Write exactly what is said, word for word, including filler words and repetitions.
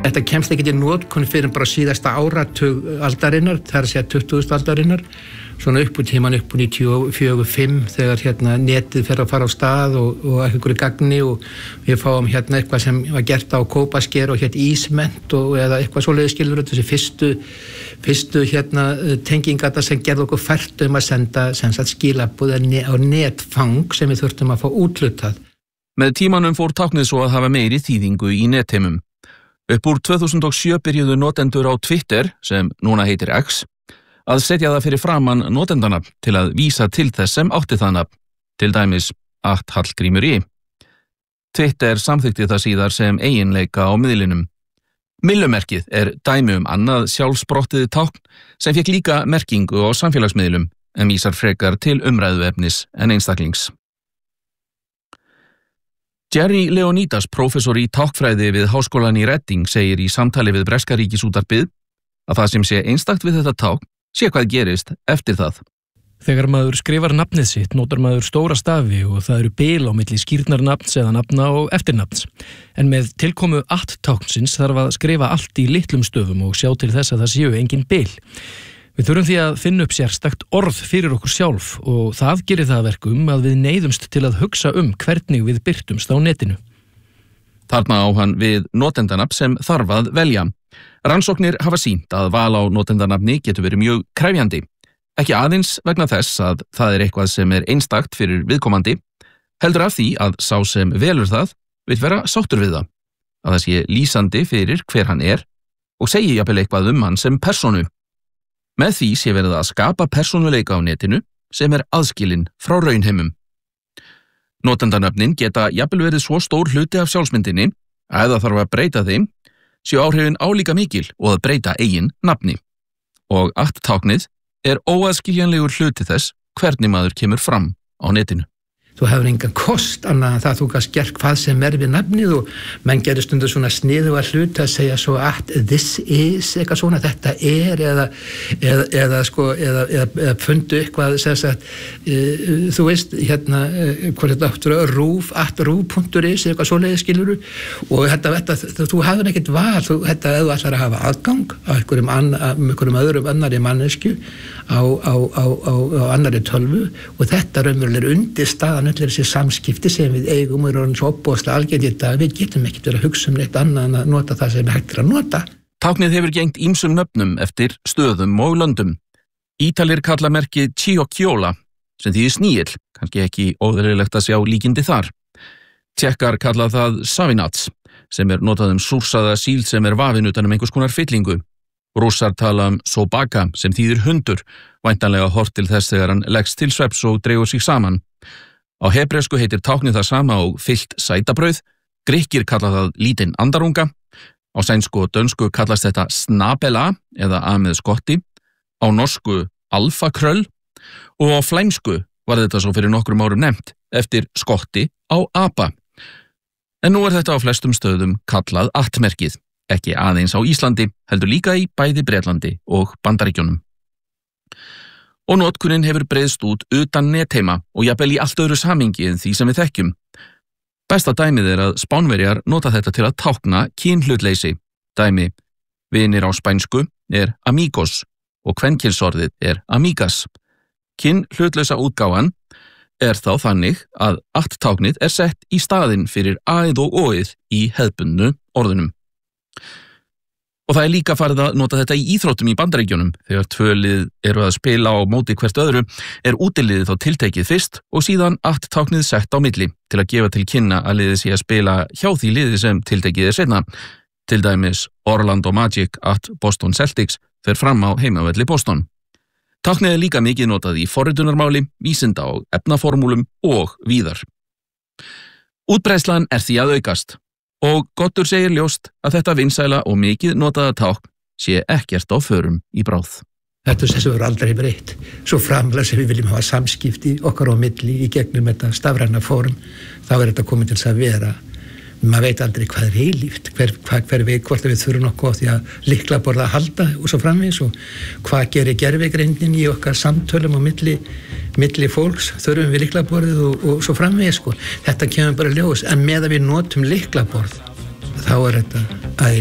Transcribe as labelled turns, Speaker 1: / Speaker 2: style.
Speaker 1: Þetta kemst ekki til notkun fyrir bara síðasta áratug aldarinnar, það er að segja tuttugustu aldarinnar, svona upp úr tíman upp úr níutíu og fjögur fimm þegar hérna netið fer að fara á stað og, og einhverju gagni og við fáum hérna eitthvað sem var gert á kópasker og hérna ísment og eða eitthvað svoleiðis skilur þessi fyrstu, fyrstu hérna tengingata sem gerði okkur fært um að senda sem sagt skilaboð á netfang sem við þurftum að fá úthlutað.
Speaker 2: Með tímanum fór táknið svo að hafa meiri þýðingu í netheimum. Upp úr tvö þúsund og sjö byrjuðu notendur á Twitter, sem núna heitir X, að setja það fyrir framan notendana til að vísa til þess sem átti það nafn, til dæmis at Hallgrímur í. Twitter samþykkti það síðar sem eiginleika á miðlinum. Millumerkið er dæmi um annað sjálfsprottið tákn sem fékk líka merkingu á samfélagsmiðlum en vísar frekar til umræðuefnis en einstaklings. Jerry Leonidas, prófessor í táknfræði við háskólann í Reading, segir í samtali við breska ríkisútvarpið að það sem sé einstakt við þetta tákn sé hvað gerist eftir það.
Speaker 3: Þegar maður skrifar nafnið sitt notar maður stóra stafi og það eru bil á milli skírnarnafns eða nafna og eftirnafns. En með tilkomu at-táknsins þarf að skrifa allt í litlum stöfum og sjá til þess að það séu engin bil. Við þurfum því að finna upp sérstakt orð fyrir okkur sjálf og það gerir það að verkum að við neyðumst til að hugsa um hvernig við birtumst á netinu.
Speaker 2: Þarna á hann við notendanafn sem þarf að velja. Rannsóknir hafa sýnt að val á notendanafni getur verið mjög krefjandi. Ekki aðeins vegna þess að það er eitthvað sem er einstakt fyrir viðkomandi, heldur af því að sá sem velur það vill vera sáttur við það, að það sé lýsandi fyrir hver hann er og segi jafnvel eitthvað um hann sem persónu. Með því sé verið að skapa persónuleika á netinu sem er aðskilinn frá raunheimum. Notendanöfnin geta jafnvel verið svo stór hluti af sjálfsmyndinni að ef það þarf að breyta þeim, séu áhrifin álíka mikil og að breyta eigin nafni. Og at-táknið er óaðskiljanlegur hluti þess hvernig maður kemur fram á netinu.
Speaker 1: Þú hefur engan kost annað en það að þú gast gert hvað sem er við nafnið og menn gerir stundu svona sniðuga hluti að segja svo at this is eitthvað svona, þetta er eða, eða, eða sko eða, eða, eða fundu eitthvað sem sagt, e, þú veist hérna e, hvað þetta áttur rúf, at rúf.is eitthvað svoleiðis skiluru og þetta, þetta þú hafður ekkert val, þú, þetta eða þú ætlar að hafa aðgang á einhverjum, anna, einhverjum öðrum annari mannesku á, á, á, á, á annari tölvu og þetta raunverulega er undir staðan allir þessi samskipti sem við eigum og erum svo opbóðslega algjörn í þetta, við getum ekkert verið að hugsa um neitt annað en að nota það sem er hægt að nota.
Speaker 2: Táknið hefur gengt ýmsum nöfnum eftir stöðum og löndum. Ítalir kalla merkið Ciocchiola, sem þýðir sníill, kannski ekki óðurlegt að sjá líkindi þar. Tékkar kalla það Savinats, sem er notað um súrsaða síld sem er vafin utan um einhvers konar fyllingu. Rússar tala um sobaka, sem þýðir hundur, væntanlega hort til þess þegar hann leggst til svefns og dregur sig saman. Á hebresku heitir táknið það sama og fyllt sætabrauð, Grikkir kalla það lítinn andarunga, á sænsku og dönsku kallast þetta snabela eða a með skotti, á norsku alfakröll og á flæmsku var þetta svo fyrir nokkrum árum nefnt eftir skotti á apa. En nú er þetta á flestum stöðum kallað at-merkið, ekki aðeins á Íslandi, heldur líka í bæði Bretlandi og Bandaríkjunum. Og notkunin hefur breiðst út utan netheima og jafnvel í allt öðru samhengi en því sem við þekkjum. Besta dæmið er að Spánverjar nota þetta til að tákna kynhlutleysi. Dæmi, vinir á spænsku er amigos og kvenkynsorðið er amigas. Kynhlutlausa útgáfan er þá þannig að at-táknið er sett í staðinn fyrir a-ið og o-ið í hefðbundnu orðunum. Og það er líka farið að nota þetta í íþróttum í Bandaríkjunum. Þegar tvö lið eru að spila á móti hvert öðru er útiliðið þá tiltekið fyrst og síðan at-táknið sett á milli til að gefa til kynna að liðið sé að spila hjá því liði sem tiltekið er seinna. Til dæmis Orlando Magic at Boston Celtics fer fram á heimavelli Boston. Táknið er líka mikið notað í forritunarmáli, vísinda og efnaformúlum og víðar. Útbreiðslan er því að aukast. Og Gottur segir ljóst að þetta vinsæla og mikið notaða tákn sé ekkert á förum í bráð.
Speaker 1: Þetta er þessu verður aldrei breytt. Svo framlega sem við viljum hafa samskipti okkar á milli í gegnum þetta stafræna fórum, þá er þetta komið til þess að vera. Maður veit aldrei hvað er eilíft, hver, hver, hver við, hvort við þurfum nokkuð á því að lyklaborða að halda og svo framvegis og hvað gerir gervigreindin í okkar samtölum á milli, milli fólks, þurfum við lyklaborðið og, og svo framvegis sko. Þetta kemur bara ljós, en með að við notum lyklaborð, þá er þetta að